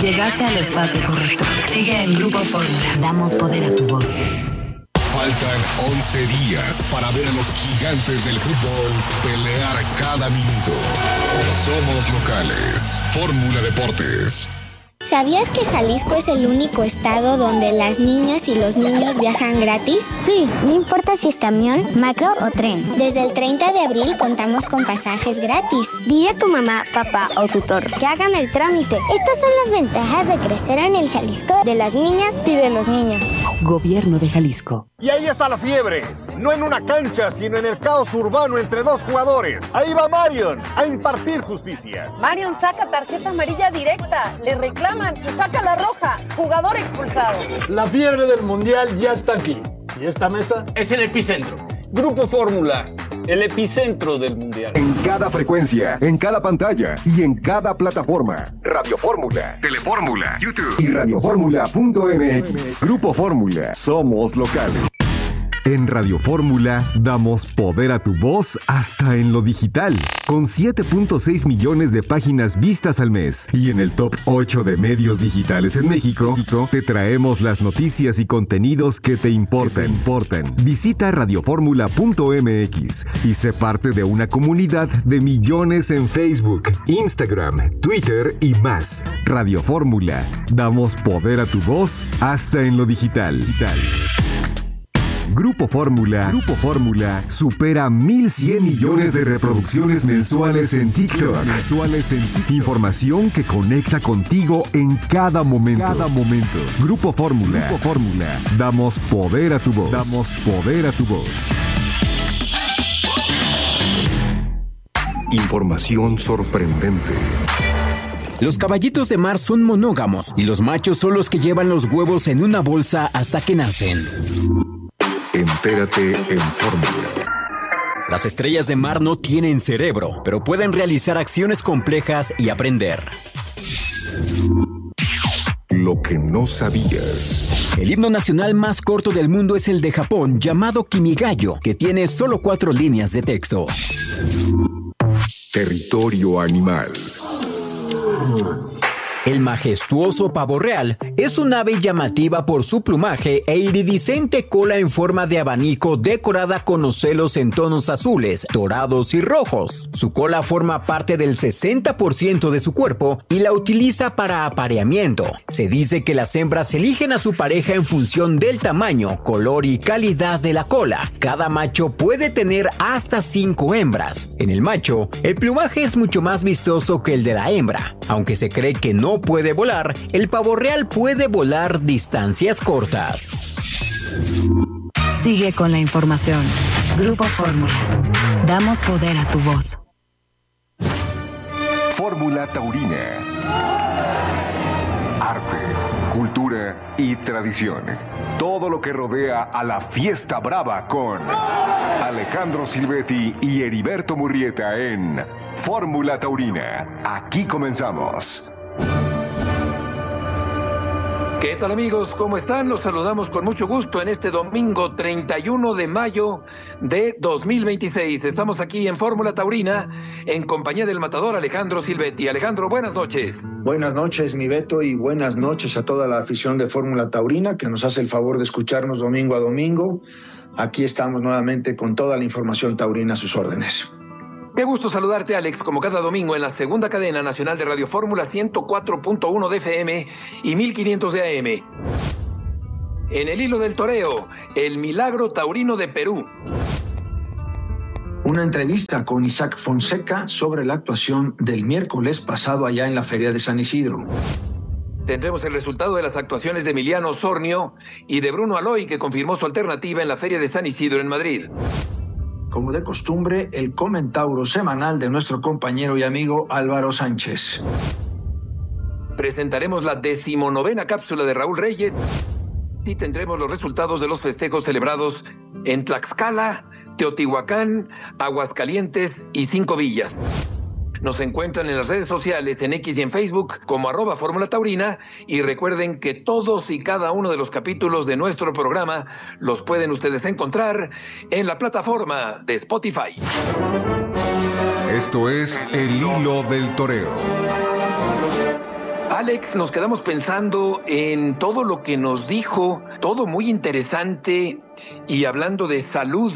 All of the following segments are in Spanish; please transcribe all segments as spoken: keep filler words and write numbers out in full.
Llegaste al espacio correcto. Sigue en Grupo Fórmula. Damos poder a tu voz. Faltan once días para ver a los gigantes del fútbol pelear cada minuto. Somos locales. Fórmula Deportes. ¿Sabías que Jalisco es el único estado donde las niñas y los niños viajan gratis? Sí, no importa si es camión, macro o tren. Desde el treinta de abril contamos con pasajes gratis. Dile a tu mamá, papá o tutor que hagan el trámite. Estas son las ventajas de crecer en el Jalisco de las niñas y de los niños. Gobierno de Jalisco. Y ahí está la fiebre. No en una cancha, sino en el caos urbano entre dos jugadores. Ahí va Marion a impartir justicia. Marion saca tarjeta amarilla directa. Le reclama y saca la roja. Jugador expulsado. La fiebre del mundial ya está aquí. Y esta mesa es el epicentro. Grupo Fórmula, el epicentro del mundial. En cada frecuencia, en cada pantalla y en cada plataforma. Radio Fórmula, Telefórmula, YouTube y radio fórmula punto m x. Grupo Fórmula, somos locales. En Radio Fórmula damos poder a tu voz hasta en lo digital, con siete punto seis millones de páginas vistas al mes. Y en el top ocho de medios digitales en México, te traemos las noticias y contenidos que te importan. importan. Visita radio fórmula punto m x y sé parte de una comunidad de millones en Facebook, Instagram, Twitter y más. Radio Fórmula, damos poder a tu voz hasta en lo digital. digital. Grupo Fórmula, Grupo Fórmula supera mil cien millones de reproducciones mensuales en TikTok. Mensuales en TikTok. Información que conecta contigo en cada momento. Cada momento. Grupo Fórmula, Grupo Fórmula. Damos poder a tu voz. Damos poder a tu voz. Información sorprendente. Los caballitos de mar son monógamos y los machos son los que llevan los huevos en una bolsa hasta que nacen. Entérate en Fórmula. Las estrellas de mar no tienen cerebro, pero pueden realizar acciones complejas y aprender. Lo que no sabías. El himno nacional más corto del mundo es el de Japón, llamado Kimigayo, que tiene solo cuatro líneas de texto. Territorio animal. El majestuoso pavo real es un ave llamativa por su plumaje e iridiscente cola en forma de abanico decorada con ocelos en tonos azules, dorados y rojos. Su cola forma parte del sesenta por ciento de su cuerpo y la utiliza para apareamiento. Se dice que las hembras eligen a su pareja en función del tamaño, color y calidad de la cola. Cada macho puede tener hasta cinco hembras. En el macho, el plumaje es mucho más vistoso que el de la hembra. Aunque se cree que no puede volar, el pavo real puede volar distancias cortas. Sigue con la información. Grupo Fórmula. Damos poder a tu voz. Fórmula Taurina. Arte, cultura y tradición. Todo lo que rodea a la fiesta brava con Alejandro Silvetti y Heriberto Murrieta en Fórmula Taurina. Aquí comenzamos. ¿Qué tal, amigos? ¿Cómo están? Los saludamos con mucho gusto en este domingo treinta y uno de mayo de dos mil veintiséis. Estamos aquí en Fórmula Taurina en compañía del matador Alejandro Silvetti. Alejandro, buenas noches. Buenas noches, mi Beto, y buenas noches a toda la afición de Fórmula Taurina que nos hace el favor de escucharnos domingo a domingo. Aquí estamos nuevamente con toda la información taurina a sus órdenes. Qué gusto saludarte, Alex, como cada domingo en la segunda cadena nacional de Radio Fórmula ciento cuatro punto uno de F M y mil quinientos de A M. En el hilo del toreo, el milagro taurino de Perú. Una entrevista con Isaac Fonseca sobre la actuación del miércoles pasado allá en la Feria de San Isidro. Tendremos el resultado de las actuaciones de Emiliano Osornio y de Bruno Aloy, que confirmó su alternativa en la Feria de San Isidro en Madrid. Como de costumbre, el comentauro semanal de nuestro compañero y amigo Álvaro Sánchez. Presentaremos la decimonovena cápsula de Raúl Reyes y tendremos los resultados de los festejos celebrados en Tlaxcala, Teotihuacán, Aguascalientes y Cinco Villas. Nos encuentran en las redes sociales, en X y en Facebook, como arroba Fórmula Taurina, y recuerden que todos y cada uno de los capítulos de nuestro programa los pueden ustedes encontrar en la plataforma de Spotify. Esto es El Hilo del Toreo. Alex, nos quedamos pensando en todo lo que nos dijo, todo muy interesante, y hablando de salud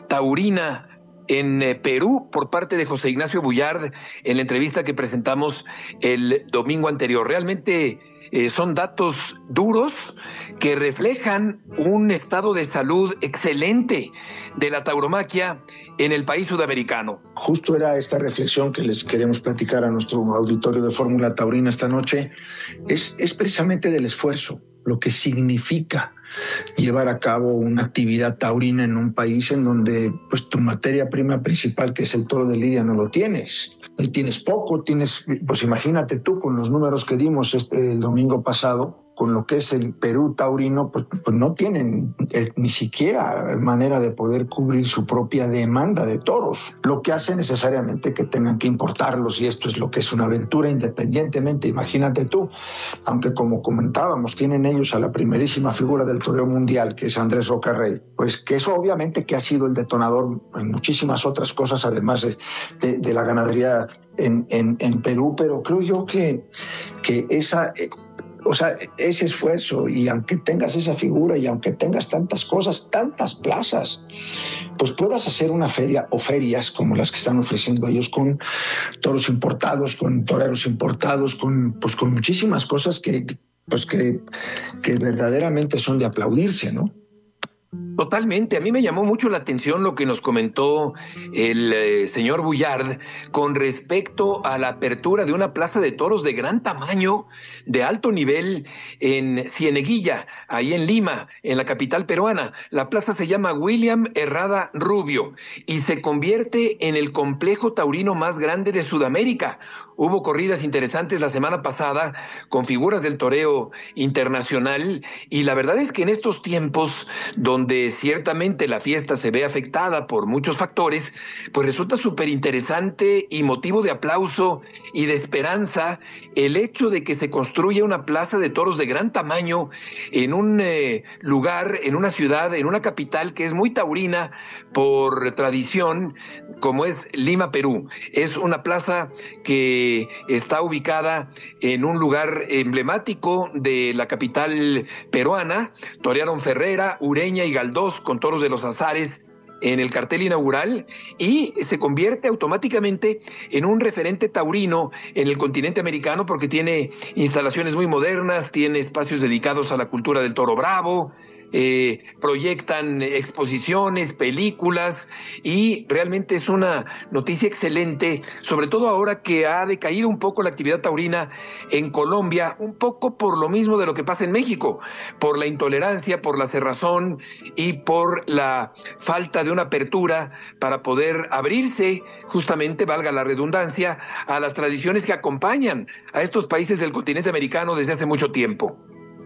taurina en eh, Perú por parte de José Ignacio Bullard en la entrevista que presentamos el domingo anterior. Realmente eh, son datos duros que reflejan un estado de salud excelente de la tauromaquia en el país sudamericano. Justo era esta reflexión que les queremos platicar a nuestro auditorio de Fórmula Taurina esta noche. Es, es precisamente del esfuerzo, lo que significa llevar a cabo una actividad taurina en un país en donde pues tu materia prima principal, que es el toro de lidia, no lo tienes. Y tienes poco, tienes, pues imagínate tú con los números que dimos este, el domingo pasado, con lo que es el Perú taurino, pues, pues no tienen el, ni siquiera manera de poder cubrir su propia demanda de toros, lo que hace necesariamente que tengan que importarlos, y esto es lo que es una aventura independientemente. Imagínate tú, aunque como comentábamos, tienen ellos a la primerísima figura del toreo mundial, que es Andrés Roca Rey, pues que eso obviamente que ha sido el detonador en muchísimas otras cosas, además de, de, de la ganadería en, en, en Perú, pero creo yo que, que esa... O sea, ese esfuerzo, y aunque tengas esa figura y aunque tengas tantas cosas, tantas plazas, pues puedas hacer una feria o ferias como las que están ofreciendo ellos, con toros importados, con toreros importados, con, pues con muchísimas cosas que, pues que, que verdaderamente son de aplaudirse, ¿no? Totalmente. A mí me llamó mucho la atención lo que nos comentó el eh, señor Bullard con respecto a la apertura de una plaza de toros de gran tamaño, de alto nivel, en Cieneguilla, ahí en Lima, en la capital peruana. La plaza se llama William Herrada Rubio y se convierte en el complejo taurino más grande de Sudamérica. Hubo corridas interesantes la semana pasada con figuras del toreo internacional, y la verdad es que en estos tiempos donde ciertamente la fiesta se ve afectada por muchos factores, pues resulta súper interesante y motivo de aplauso y de esperanza el hecho de que se construya una plaza de toros de gran tamaño en un eh, lugar, en una ciudad, en una capital que es muy taurina por tradición, como es Lima, Perú. Es una plaza que está ubicada en un lugar emblemático de la capital peruana. Torearon Ferrera, Ureña y Galdós con toros de los Azares en el cartel inaugural, y se convierte automáticamente en un referente taurino en el continente americano porque tiene instalaciones muy modernas, tiene espacios dedicados a la cultura del toro bravo, Eh, proyectan exposiciones, películas, y realmente es una noticia excelente, sobre todo ahora que ha decaído un poco la actividad taurina en Colombia, un poco por lo mismo de lo que pasa en México, por la intolerancia, por la cerrazón y por la falta de una apertura para poder abrirse, justamente, valga la redundancia, a las tradiciones que acompañan a estos países del continente americano desde hace mucho tiempo.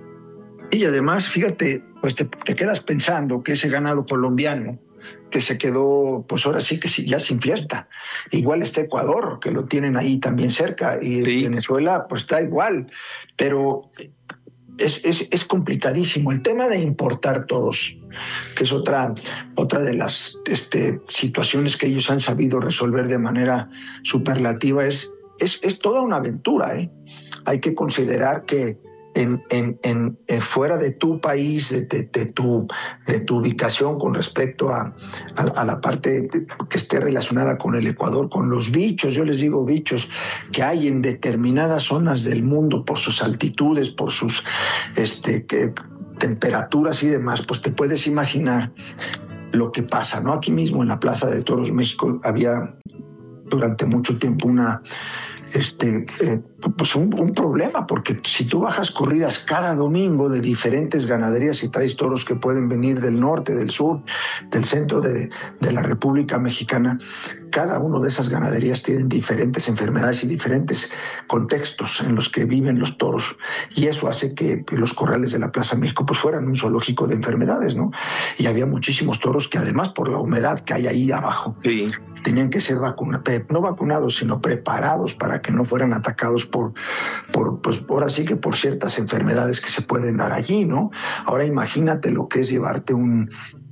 Y además, fíjate, pues te, te quedas pensando que ese ganado colombiano que se quedó, pues ahora sí que ya sin fiesta. Igual está Ecuador, que lo tienen ahí también cerca, y sí. Venezuela, pues está igual. Pero es, es, es complicadísimo. El tema de importar toros, que es otra, otra de las este, situaciones que ellos han sabido resolver de manera superlativa, es, es, es toda una aventura, ¿eh? Hay que considerar que En, en, en, en fuera de tu país, de, de, de, tu, de tu ubicación con respecto a, a, a la parte que esté relacionada con el Ecuador, con los bichos, yo les digo bichos, que hay en determinadas zonas del mundo por sus altitudes, por sus este, que, temperaturas y demás, pues te puedes imaginar lo que pasa, ¿no? Aquí mismo en la Plaza de Toros México había durante mucho tiempo una... Este, eh, pues un, un problema, porque si tú bajas corridas cada domingo de diferentes ganaderías y traes toros que pueden venir del norte, del sur, del centro de, de la República Mexicana, cada una de esas ganaderías tienen diferentes enfermedades y diferentes contextos en los que viven los toros, y eso hace que los corrales de la Plaza México pues fueran un zoológico de enfermedades, ¿no? Y había muchísimos toros que, además, por la humedad que hay ahí abajo, sí, tenían que ser vacunados, no vacunados, sino preparados para que no fueran atacados por, por, pues ahora sí que por ciertas enfermedades que se pueden dar allí, ¿no? Ahora imagínate lo que es llevarte un,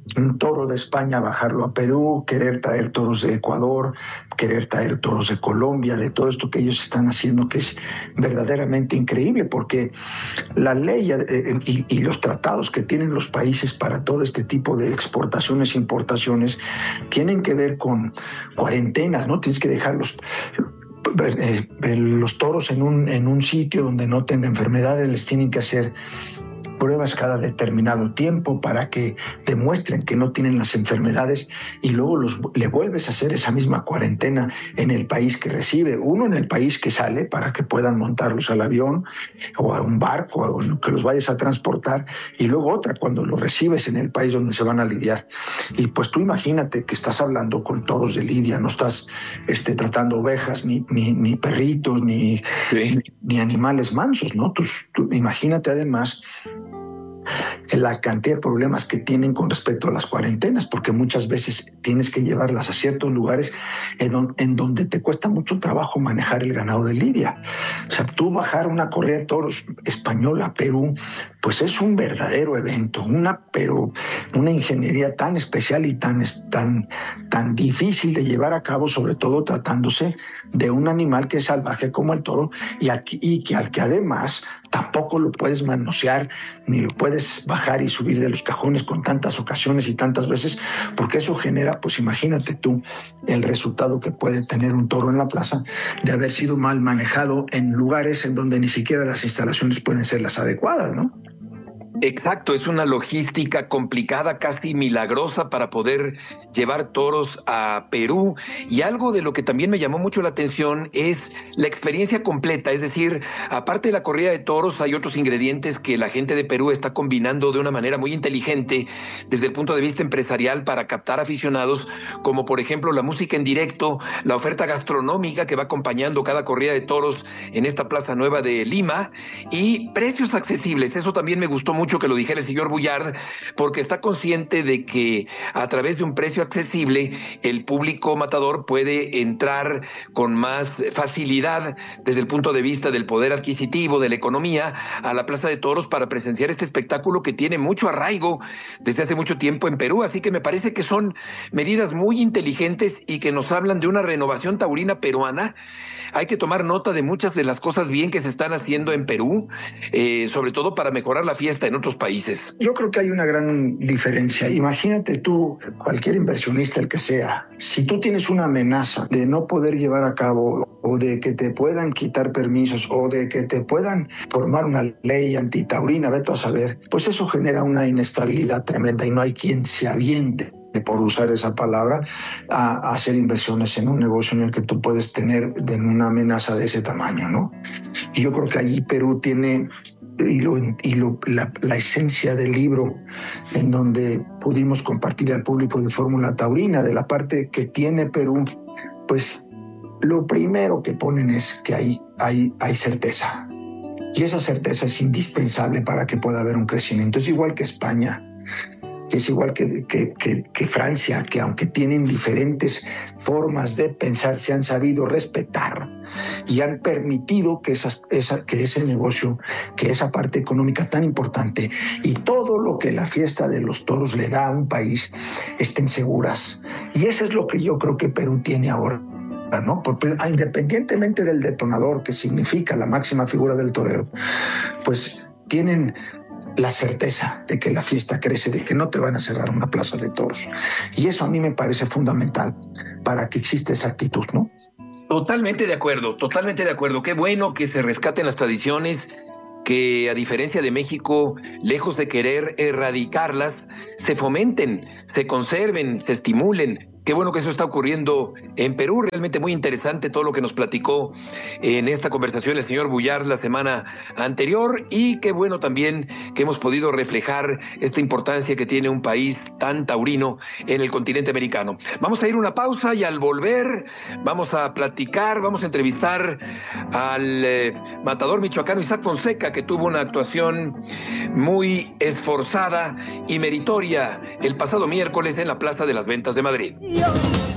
un toro de España, bajarlo a Perú, querer traer toros de Ecuador, querer traer toros de Colombia, de todo esto que ellos están haciendo, que es verdaderamente increíble, porque la ley eh, y, y los tratados que tienen los países para todo este tipo de exportaciones e importaciones tienen que ver con cuarentenas, ¿no? Tienes que dejarlos eh, los toros en un, en un sitio donde no tenga enfermedades, les tienen que hacer pruebas cada determinado tiempo para que demuestren que no tienen las enfermedades, y luego los, le vuelves a hacer esa misma cuarentena en el país que recibe, uno en el país que sale para que puedan montarlos al avión o a un barco o que los vayas a transportar, y luego otra cuando los recibes en el país donde se van a lidiar. Y pues tú imagínate que estás hablando con toros de lidia, no estás este, tratando ovejas, ni, ni, ni perritos, ni, sí. ni, ni animales mansos, ¿no? Tú, tú, imagínate además la cantidad de problemas que tienen con respecto a las cuarentenas, porque muchas veces tienes que llevarlas a ciertos lugares en, don, en donde te cuesta mucho trabajo manejar el ganado de lidia. O sea, tú bajar una corrida de toros española a Perú, pues es un verdadero evento, una, pero una ingeniería tan especial y tan, tan, tan difícil de llevar a cabo, sobre todo tratándose de un animal que es salvaje como el toro y, aquí, y que al que además tampoco lo puedes manosear ni lo puedes bajar y subir de los cajones con tantas ocasiones y tantas veces, porque eso genera, pues imagínate tú el resultado que puede tener un toro en la plaza de haber sido mal manejado en lugares en donde ni siquiera las instalaciones pueden ser las adecuadas, ¿no? Exacto, es una logística complicada, casi milagrosa para poder llevar toros a Perú. Y algo de lo que también me llamó mucho la atención es la experiencia completa. Es decir, aparte de la corrida de toros, hay otros ingredientes que la gente de Perú está combinando de una manera muy inteligente desde el punto de vista empresarial para captar aficionados, como por ejemplo la música en directo, la oferta gastronómica que va acompañando cada corrida de toros en esta Plaza Nueva de Lima, y precios accesibles. Eso también me gustó mucho que lo dijera el señor Bullard, porque está consciente de que a través de un precio accesible el público matador puede entrar con más facilidad desde el punto de vista del poder adquisitivo, de la economía, a la Plaza de Toros para presenciar este espectáculo que tiene mucho arraigo desde hace mucho tiempo en Perú. Así que me parece que son medidas muy inteligentes y que nos hablan de una renovación taurina peruana. Hay que tomar nota de muchas de las cosas bien que se están haciendo en Perú, eh, sobre todo para mejorar la fiesta en otros países. Yo creo que hay una gran diferencia. Imagínate tú, cualquier inversionista, el que sea, si tú tienes una amenaza de no poder llevar a cabo o de que te puedan quitar permisos o de que te puedan formar una ley antitaurina, vete a saber, pues eso genera una inestabilidad tremenda y no hay quien se aviente, por usar esa palabra, a, a hacer inversiones en un negocio en el que tú puedes tener en una amenaza de ese tamaño, ¿no? Y yo creo que allí Perú tiene y, lo, y lo, la, la esencia del libro en donde pudimos compartir al público de Fórmula Taurina, de la parte que tiene Perú, pues lo primero que ponen es que hay, hay, hay certeza. Y esa certeza es indispensable para que pueda haber un crecimiento. Es igual que España. Es igual que, que, que, que Francia, que aunque tienen diferentes formas de pensar, se han sabido respetar y han permitido que, esas, esa, que ese negocio, que esa parte económica tan importante y todo lo que la fiesta de los toros le da a un país estén seguras. Y eso es lo que yo creo que Perú tiene ahora, ¿no? Porque independientemente del detonador, que significa la máxima figura del toreo, pues tienen la certeza de que la fiesta crece, de que no te van a cerrar una plaza de toros. Y eso a mí me parece fundamental para que exista esa actitud, ¿no? Totalmente de acuerdo, totalmente de acuerdo. Qué bueno que se rescaten las tradiciones, que a diferencia de México, lejos de querer erradicarlas, se fomenten, se conserven, se estimulen. Qué bueno que eso está ocurriendo en Perú. Realmente muy interesante todo lo que nos platicó en esta conversación el señor Bullard la semana anterior, y qué bueno también que hemos podido reflejar esta importancia que tiene un país tan taurino en el continente americano. Vamos a ir a una pausa y al volver vamos a platicar, vamos a entrevistar al eh, matador michoacano Isaac Fonseca, que tuvo una actuación muy esforzada y meritoria el pasado miércoles en la Plaza de las Ventas de Madrid. Yo.